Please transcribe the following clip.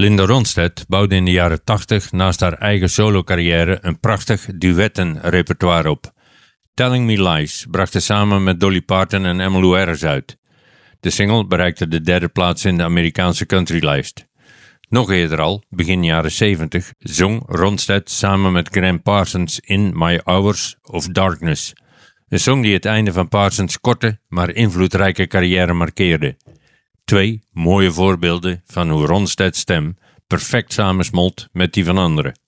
Linda Ronstadt bouwde in de jaren 80 naast haar eigen solo-carrière een prachtig duettenrepertoire op. Telling Me Lies bracht ze samen met Dolly Parton en Emmylou Harris uit. De single bereikte de 3e plaats in de Amerikaanse countrylijst. Nog eerder al, begin jaren 70, zong Ronstadt samen met Graham Parsons in My Hours of Darkness. Een song die het einde van Parsons' korte, maar invloedrijke carrière markeerde. 2 mooie voorbeelden van hoe Ronstadt's stem perfect samensmolt met die van anderen.